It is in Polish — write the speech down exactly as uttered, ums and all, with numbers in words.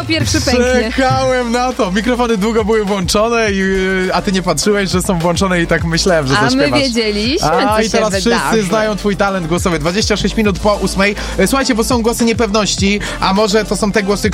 Kto pierwszy pęknie? Czekałem na to. Mikrofony długo były włączone, i, a ty nie patrzyłeś, że są włączone i tak myślałem, że A zaśpiewasz. my wiedzieliśmy, A co i się teraz wydarzy. wszyscy znają twój talent głosowy. dwadzieścia sześć minut po ósmej. Słuchajcie, bo są głosy niepewności, a może to są te głosy,